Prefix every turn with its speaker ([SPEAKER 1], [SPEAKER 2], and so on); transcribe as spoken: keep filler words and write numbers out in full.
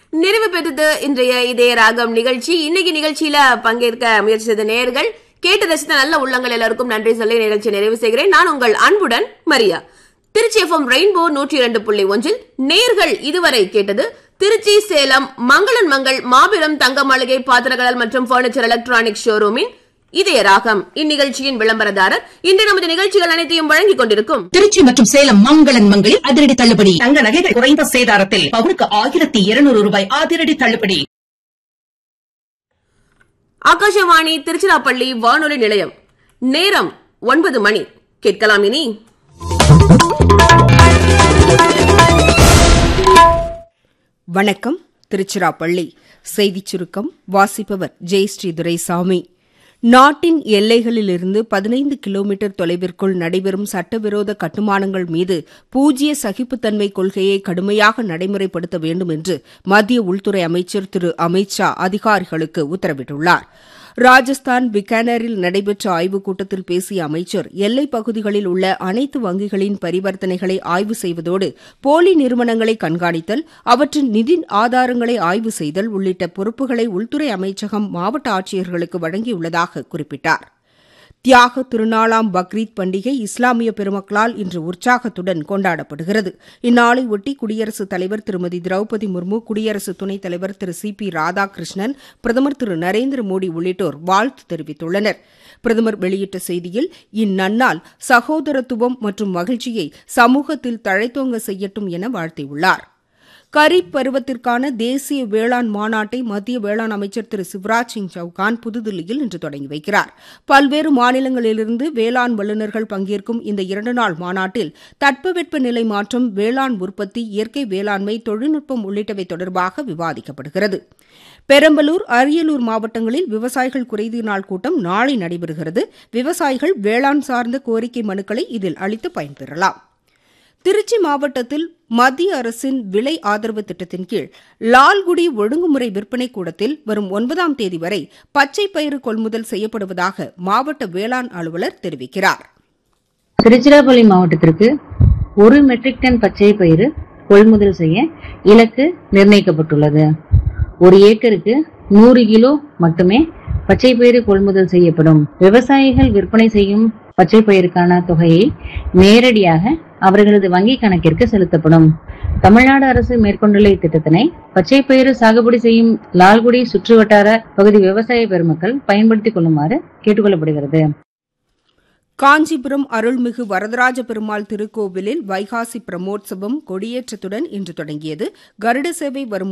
[SPEAKER 1] நிறைவு பெற்றது இன்றைய இதய ராகம் நிகழ்ச்சி. இன்னைக்கு நிகழ்ச்சியில பங்கேற்க முயற்சி செய்த நேயர்கள், கேட்டு ரசித்த நல்ல உள்ளங்கள் எல்லாருக்கும் நன்றி சொல்லி நிகழ்ச்சி நிறைவு செய்கிறேன். நான் உங்கள் அன்புடன் மரியா. திருச்சி எஃப்எம் ரெயின்போ நூற்றி இரண்டு புள்ளி ஒன்றில் நேயர்கள் இதுவரை கேட்டது திருச்சி சேலம் மங்களன் மங்கள் மாபெரும் தங்க மாளிகை பாத்திரக்கடல் மற்றும் பர்னிச்சர் எலக்ட்ரானிக் ஷோரூமின் இதய ராகம். இந்நிகழ்ச்சியின் விளம்பரதாரர் இன்று நமது நிகழ்ச்சிகள் அனைத்தையும் வழங்கிக் கொண்டிருக்கும்
[SPEAKER 2] திருச்சி மற்றும் சேலம் மங்களன் மங்களில் அதிரடி தள்ளுபடி. தங்க நகைகள் குறைந்த சேதாரத்தில் பவுனுக்கு ஆயிரத்தி இருநூறு ரூபாய் அதிரடி தள்ளுபடி.
[SPEAKER 1] ஆகாஷவாணி திருச்சிராப்பள்ளி வானொலி நிலையம். நேரம் ஒன்பது மணி. கேட்கலாம் இனி
[SPEAKER 3] வணக்கம். திருச்சிராப்பள்ளி செய்திச் சுருக்கம் வாசிப்பவர் ஜெயஸ்ரீ துரைசாமி. நாட்டின் எல்லைகளிலிருந்து பதினைந்து கிலோமீட்டர் தொலைவிற்குள் நடைபெறும் சட்டவிரோத கட்டுமானங்கள் மீது பூஜ்ய சகிப்புத்தன்மை கொள்கையை கடுமையாக நடைமுறைப்படுத்த வேண்டும் என்று மத்திய உள்துறை அமைச்சர் திரு அமித் ஷா அதிகாரிகளுக்கு உத்தரவிட்டுள்ளார். ராஜஸ்தான் பிகானரில் நடைபெற்ற ஆய்வுக் கூட்டத்தில் பேசிய அமைச்சர், எல்லைப் பகுதிகளில் உள்ள அனைத்து வங்கிகளின் பரிவர்த்தனைகளை ஆய்வு செய்வதோடு போலி நிறுவனங்களை கண்காணித்தல், அவற்றின் நிதி ஆதாரங்களை ஆய்வு செய்தல் உள்ளிட்ட பொறுப்புகளை உள்துறை அமைச்சகம் மாவட்ட ஆட்சியர்களுக்கு வழங்கியுள்ளதாக குறிப்பிட்டார். தியாக திருநாளாம் பக்ரீத் பண்டிகை இஸ்லாமிய பெருமக்களால் இன்று உற்சாகத்துடன் கொண்டாடப்படுகிறது. இந்நாளை ஒட்டி குடியரசுத் தலைவர் திருமதி திரௌபதி முர்மு, குடியரசு துணைத் தலைவர் திரு சி பி ராதாகிருஷ்ணன், பிரதமர் திரு நரேந்திர மோடி உள்ளிட்டோர் வாழ்த்து தெரிவித்துள்ளனர். பிரதமர் வெளியிட்ட செய்தியில், இந்நன்னாள் சகோதரத்துவம் மற்றும் மகிழ்ச்சியை சமூகத்தில் தழைத்தோங்க செய்யட்டும் என வாழ்த்தியுள்ளார். கரீப் பருவத்திற்கான தேசிய வேளாண் மாநாட்டை மத்திய வேளாண் அமைச்சர் திரு சிவராஜ் சிங் சௌகான் புதுதில்லியில் இன்று தொடங்கி வைக்கிறார். பல்வேறு மாநிலங்களிலிருந்து வேளாண் வல்லுநர்கள் பங்கேற்கும் இந்த இரண்டு நாள் மாநாட்டில் தட்பவெட்ப நிலை மாற்றம், வேளாண் உற்பத்தி, இயற்கை வேளாண்மை, தொழில்நுட்பம் உள்ளிட்டவை தொடர்பாக விவாதிக்கப்படுகிறது. பெரம்பலூர், அரியலூர் மாவட்டங்களில் விவசாயிகள் குறைதீர் நாள் கூட்டம் நாளை நடைபெறுகிறது. விவசாயிகள் வேளாண் சார்ந்த கோரிக்கை மனுக்களை இதில் அளித்து பயன்பெறலாம். திருச்சி மாவட்டத்தில் மத்திய அரசின் விலை ஆதரவு திட்டத்தின் கீழ் லால்குடி ஒழுங்குமுறை விற்பனை கூடத்தில் வரும் ஒன்பதாம் தேதி வரை பச்சை பயிறு கொள்முதல் செய்யப்படுவதாக மாவட்ட வேளாண் அலுவலர் தெரிவிக்கிறார்.
[SPEAKER 4] திருச்சிராப்பள்ளி மாவட்டத்திற்கு ஒரு மெட்ரிக் டன் பச்சை பயிறு கொள்முதல் செய்ய இலக்கு நிர்ணயிக்கப்பட்டுள்ளது. ஒரு ஏக்கருக்கு நூறு கிலோ மட்டுமே பச்சை பயிறு கொள்முதல் செய்யப்படும். விவசாயிகள் விற்பனை செய்யும் பச்சை பயிருக்கான தொகையை நேரடியாக அவர்களது வங்கி கணக்கிற்கு செலுத்தப்படும். தமிழ்நாடு அரசு மேற்கொண்டுள்ள இத்திட்டத்தினை பச்சை பயிறு சாகுபடி செய்யும் லால்குடி சுற்றுவட்டார பகுதி விவசாய பெருமக்கள் பயன்படுத்திக் கொள்ளுமாறு கேட்டுக்கொள்ளப்படுகிறது.
[SPEAKER 3] காஞ்சிபுரம் அருள்மிகு வரதராஜ பெருமாள் திருக்கோவிலில் வைகாசி பிரமோற்சவம் கொடியேற்றத்துடன் இன்று தொடங்கியது. கருட சேவை வரும்